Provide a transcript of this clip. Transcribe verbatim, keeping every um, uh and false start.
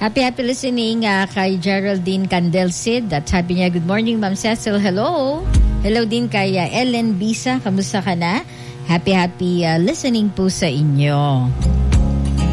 Happy, happy listening uh, kay Geraldine Candelcid. At sabi niya, good morning, Ma'am Cecil. Hello. Hello din kay uh, Ellen Bisa. Kamusta ka na? Happy, happy uh, listening po sa inyo.